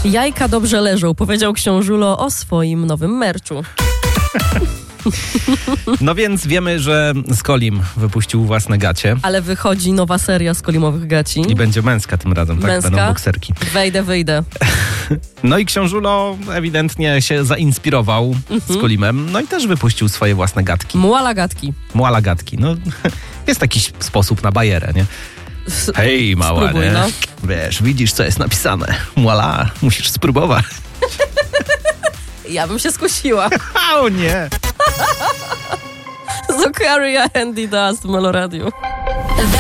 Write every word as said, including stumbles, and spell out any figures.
Jajka dobrze leżą, powiedział książulo o swoim nowym merczu. No więc wiemy, że Skolim wypuścił własne gacie. Ale wychodzi nowa seria skolimowych gaci. I będzie męska tym razem, tak? Męska? Będą bokserki. Wejdę, wyjdę. No i książulo ewidentnie się zainspirował Mhm. Skolimem, no i też wypuścił swoje własne gatki. Muala gatki. Muala gatki. No, jest taki sposób na bajerę, nie? Hej, mała, Spróbuj, nie? no. Wiesz, widzisz, co jest napisane. Muala, musisz spróbować. Ja bym się skusiła. O nie! Zokaria Andy Dust w Meloradiu.